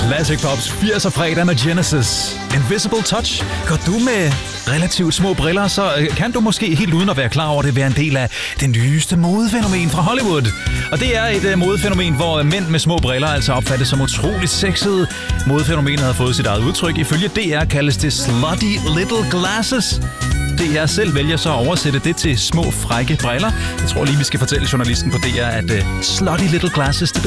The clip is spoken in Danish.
Classic Pops 80'er fredag med Genesis. Invisible Touch. Går du med relativt små briller, så kan du måske helt uden at være klar over det være en del af det nyeste modefænomen fra Hollywood. Og det er et modefænomen, hvor mænd med små briller altså opfattes som utroligt sexede. Modefænomenet har fået sit eget udtryk. Ifølge DR kaldes det Slutty Little Glasses. DR selv vælger så at oversætte det til små frække briller. Jeg tror lige, vi skal fortælle journalisten på DR, at Slutty Little Glasses, det